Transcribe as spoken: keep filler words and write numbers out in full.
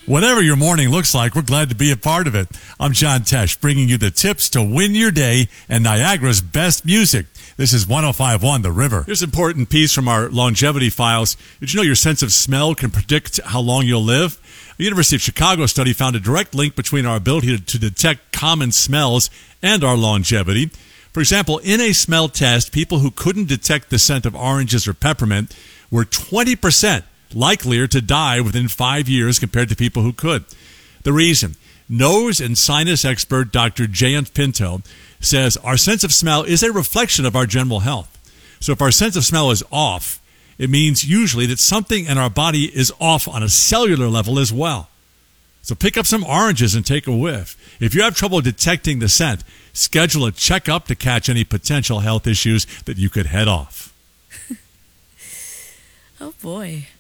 Whatever your morning looks like, we're glad to be a part of it. I'm John Tesh, bringing you the tips to win your day and Niagara's best music. This is one oh five point one The River. Here's an important piece from our longevity files. Did you know your sense of smell can predict how long you'll live? A University of Chicago study found a direct link between our ability to, to detect common smells and our longevity. For example, in a smell test, people who couldn't detect the scent of oranges or peppermint were twenty percent likelier to die within five years compared to people who could. The reason? Nose and sinus expert Doctor Jayant Pinto says our sense of smell is a reflection of our general health. So if our sense of smell is off, it means usually that something in our body is off on a cellular level as well. So pick up some oranges and take a whiff. If you have trouble detecting the scent, schedule a checkup to catch any potential health issues that you could head off. Oh boy.